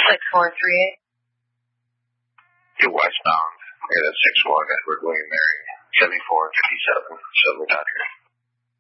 6438. You're westbound. Yeah, that's 61 Edward William Mary. 7457. Silver Dodger.